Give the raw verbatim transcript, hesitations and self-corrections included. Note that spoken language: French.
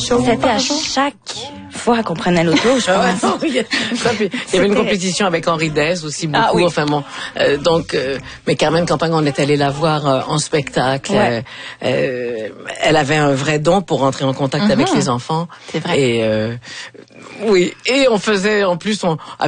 C'était à chaque fois qu'on prenait l'auto, je pense. Ah ouais, il y, a, ça, puis, il y avait une compétition avec Henri Dess aussi beaucoup. Ah oui. Enfin bon, euh, donc, euh, mais Carmen Campagne, on est allé la voir euh, en spectacle. Ouais. Euh, euh, elle avait un vrai don pour rentrer en contact mm-hmm. avec les enfants. C'est vrai. Et euh, oui, et on faisait en plus on